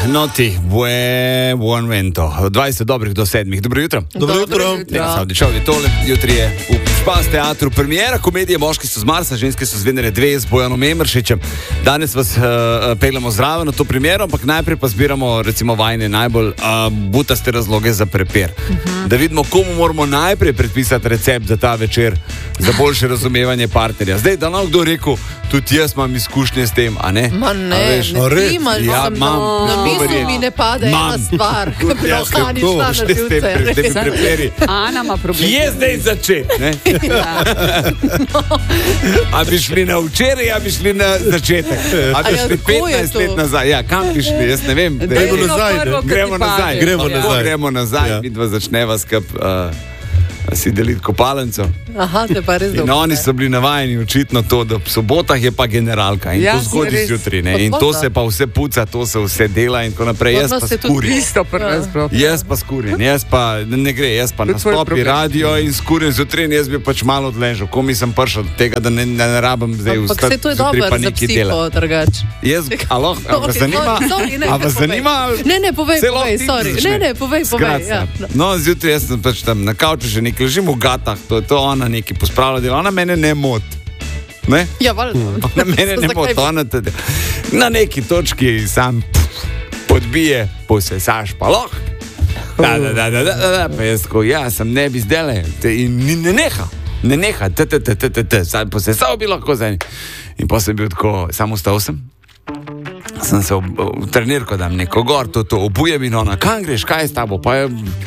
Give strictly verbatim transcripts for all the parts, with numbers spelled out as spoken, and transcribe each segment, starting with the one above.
Noti, bue, buon vento. dvajset dobrih do sedmih. Dobro jutro. Dobro jutro. Saudi, tole jutri je v Špas teatru premiera komedije Moški so z Marsa, ženske so z Venere dve z Bojanom Emeršičem. Danes vas uh, peljamo zraven na to premiero, ampak najprej pa zbiramo recimo vajne najbolj uh, butaste razloge za prepir. Uh-huh. Da vidimo, komu moramo najprej predpisati recept za ta večer, za boljše razumevanje partnerja. Zdaj, da nam kdo rekel, tudi jaz imam izkušnje s tem, a ne? Ma ne, veš, ne, ne imaš, ja, sem mam, no, na misli mi ne pade ena stvar, ki bi ohanišla na živce. Ana ima problem. Kje je zdaj začet, ne? Ja. No. A bi šli na včeraj, a bi šli na začetek? A bi A ja, šli kako je petnajst to? let nazaj? Ja, kam bi šli? Jaz ne vem. Da- Gremo nazaj, ne? prvo, Gremo kar ti nazaj. pade. Gremo Tako, nazaj. Gremo nazaj, Ja. midva začneva skup uh, si deliti kopalnico. Aha, te pa res In dobro. oni so bili navajeni očitno to, da v sobotah je pa generalka in Ja, to zgodi res. zjutraj, ne? In Pa to da. se pa vse puca, to se vse dela in tako naprej. Jaz Morda pa se tudi skurim. Isto pri nas bilo. Jaz pa skurim, jaz pa ne gre, jaz pa To je tvoj nastopi problem. radio in skurim zjutraj in jaz bi pač malo odležal, ko mi sem prišel do tega, da ne, ne, ne rabim zdaj Ampak vstati se to je zjutraj dobro pa za nekaj dela. psiho, drugač. Jaz, alo, a vas Okej, zanima? sorry, sorry, ne, A ne, vas povej. zanima? Ne, ne, povej, Celo povej, ti sorry. začne. Ne, ne, povej, povej. Skratka, Ja. no, zjutraj jaz sem pač tam na kavču že nekaj, ležim v gatah, to je to ona nekaj pospravlja dela, ona mene ne moti. Ne? Ja, valjda. Ona mene ne Zakaj moti, bi- ona te, na neki točki sam podbije, posesaš pa lahko. Da, da, da, da, da, da, da, pa jaz tako, ja, sem ne bi zdele, in ni- ne neha, ne neha, t, t, t, t, t, t, sam posesal bi lahko za en. In pa sem bil tako, samo ustal sem, sem se v, v trenirko dam neko gor, to, to obujem in ona, kam greš, kaj je s tabo, pa je,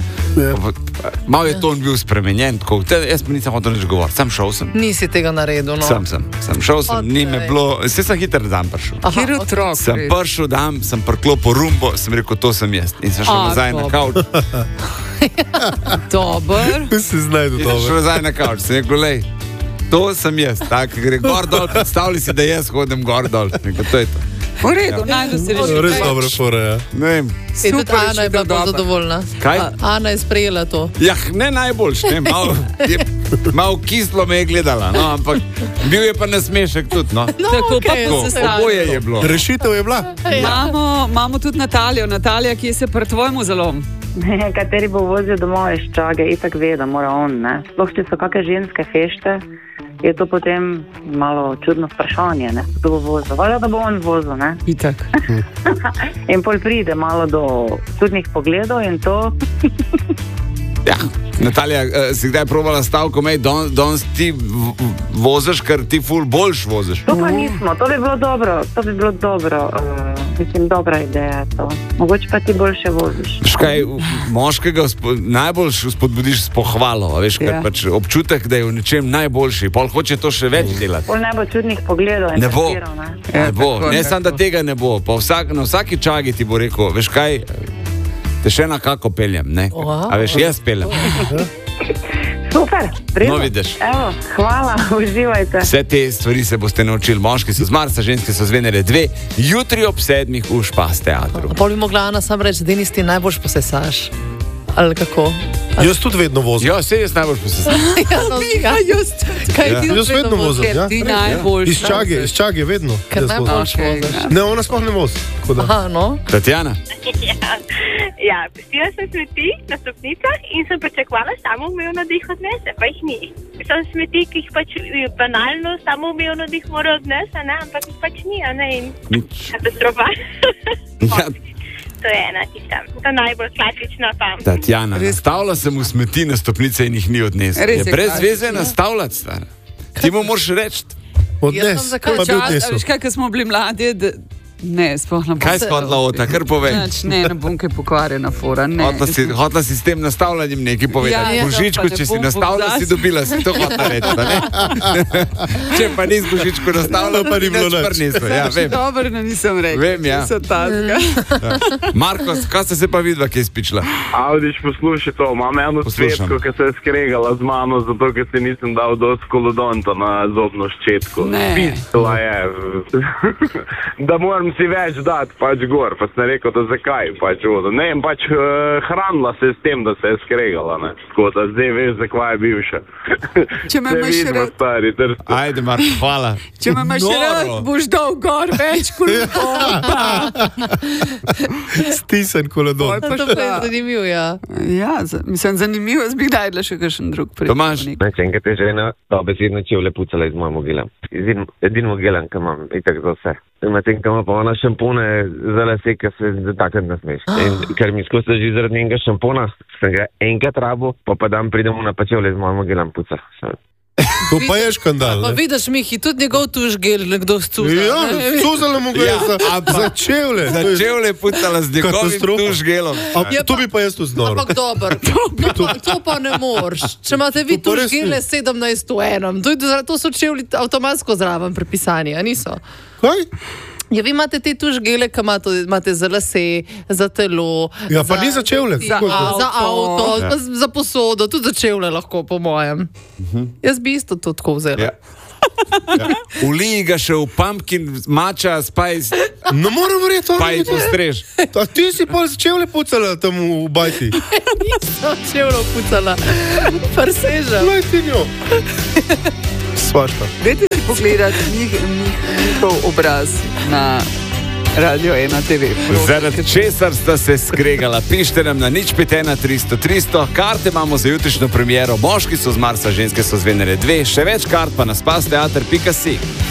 malo je ton bil spremenjen, tako, te, jaz pa nisem hotel nič govoriti, sem šel sem. Nisi tega naredil, no. Sem, sem, sem šel, sem, ni me Okej. bilo, vse sem hiter dan prišel. Aha, Kjer okej. otrok? Sem res? prišel dan, sem priklopil rumbo, sem rekel, to sem jaz. In sem šel A, nazaj na dobro. kavč. Dober. Ti si znajdu In sem šel dobro. nazaj na kavč. Sem rekel, lej, to sem jaz. Tako gre gor dol, predstavljaj si, da jaz hodim gor dol. Rekel, to je to. V redu, najdu se reči. Res dobra fora, ja. Ne vem. In tudi Super, Ana če je bila je bilo bolj dobro. zadovoljna. Kaj? Ana je sprejela to. Ja, ne najboljš, ne, malo, je, malo kislo me je gledala, no, ampak bil je pa nasmešek tudi, no. No, Tako pa okej, Tako, se oboje je bilo. Rešitev je bila. Imamo, imamo tudi Natalijo. Natalija, ki je se pri tvojemu zalom. Kateri bo vozil domov iz Čage, itak ve, da mora on, ne. Sploh, če so kakšne ženske fešte, je to potem malo čudno vprašanje, ne. Kdo bo vozil? Valjda, da bo on vozil, ne. Itak. In pol pride malo do čudnih pogledov in to. Ja, Natalija, eh, si kdaj probala stavko, mej, don, danes ti v- v- voziš, ker ti ful boljš voziš. To pa nismo, to bi bilo dobro, to bi bilo dobro, uh, mislim, dobra ideja to. Mogoče pa ti boljše voziš. Veš kaj, moškega spo, najbolj spodbudiš s pohvalo, a veš, Ja. ker pač občutek, da je v nečem najboljši, pol hoče to še več delati. Pol ne bo čudnih pogledov in Ne bo. testiral, ne. Ja, Ne bo, tako, ne tako. samo da tega ne bo, pa vsak, na vsaki čagi ti bo rekel, veš kaj, te še nekako peljem, ne? Wow. A veš, jaz peljem. Super, pridno. No, vidiš. Evo, hvala, uživajte. Vse te stvari se boste naučili, moški so z Marsa, ženske so z Venere dve, jutri ob sedmih v Špas teatru. Pol bi mogla Ana sam reči, da nisi ti najbolj posesaš. Ali kako? Jaz tudi vedno vozim. Ja, vse jaz najbolj posesam. Ja, no, ja, just. Kaj Ja. ti Jaz vedno vozim, Ker ja. ti najbolj. Iz Čage, iz Čage vedno. Ker jaz vozim. najboljš Okej. voziš. Ne, ona sploh ne vozi. tako da. Aha, no. Tatjana, Ja, pustila sem smeti na stopnicah in sem pričakovala samo umevno dih odnese, pa jih ni. Sem smeti, ki jih pač eh, banalno samo umevno dih mora odnesti, a ne, ampak jih pač ni, a ne, in nič. katastrofa. Ja, To je ena tista, ta najbolj klasična tam. Tatjana, Res. nastavila sem v smeti na stopnice in jih ni odnesla. Res Je je brez klasično. veze nastavljati, stara. Ti mu moraš reči. Jaz Odnes, sem zakaj pa bi Čas, odnesel. veš kaj, ko smo bili mladi, da... Ne, sploh ne bom. Kaj skodla ota, kar povej. Nič, ne, ne bom kaj pokvarjena fora. Ne. Hotla si, hotla si s tem nastavljanjem nekaj povedati. Ja, ja, Božičku, pa ne če si bom nastavila, povzas. si dobila, si to hotla reči, da ne? Če pa nisi Božičku nastavila, Pa ni bilo nič. prinesla. Ja, vem. Dobro, da nisem rekla. Vem, ja. So tazga. Marko, kaj ste se pa vidva, kaj spičila? Avdiš, poslušaj to, imam eno Poslušam. ščetko, ki se je skregala z mano, zato ker si nisem dal dosti kolodonta na zobno ščetko. Ne. Pisala je, da moram si več dati pač gor, pa sem rekel, da zakaj pač vodo. Ne vem, pač uh, hranila se s tem, da se je skregala, ne. Tako da zdaj veš, zakaj je bivša. Če me imaš rad. Stari, trsto. Ajde, Marko, hvala. Če me imaš rad, boš dal gor več koliko. Stisen koledon. To pa je zanimivo, ja. Ja, z- mislim, zanimivo, jaz bi najdla še kakšen drug primer. Tomaž. Znači, enkrat je žena dobesedno čevlje pucala iz moje mogile. Edin, edin mogilan, ki imam, itak za vse. Medtem, ko ima pa ona šampone za lase, ki se takrat nasmeš. In ker mi skozi že zaradi njenega šampona, sem ga enkrat rabo, pa pa dan pridemo na pa čevlje iz moje mogilan puca. To pa je škandal. Pa Ne? vidiš, Mihi, tudi njegov tuš gel nekdo scuza. Ja, ne? suzalo mu gre Ja, za, ampak- za čevlje. To je- Začel je pucala z njegovim Katastrofa. tužgelom. A, Je to pa- bi pa jaz tu znal. Ampak dober, to, to pa ne moreš. Če imate vi To pa tuš res ni. gele sedemnajst v enem, to, je- to so čevlji avtomatsko zraven prepisani, a niso? Kaj? Ja, vi imate te tuš gele, ki imate, imate za lase, za telo. Ja, pa ni za čevlje. Za, Kako je to? a, za avto, Ja. pa za posodo, tudi za čevlje lahko, po mojem. Jaz bi isto to tako vzela. Ja. Ja. Ulij ga še v pumpkin, mača, spice, Ne morem verjeti, pa ali jih postrež. A ti si pa za čevlje pucala tam v bajti. Nisem čevljo pucala, prseža. Lej ti njo. Svašta. Dajte si pogledati njih, njih, njihov obraz na Radio ena te ve. Zaradi česar sta se skregala, pišite nam na nič pet ena tristo tristo, karte imamo za jutrišnjo premiero, moški so z Marsa, ženske so z Venere dve, še več kart pa na spasteater pika si.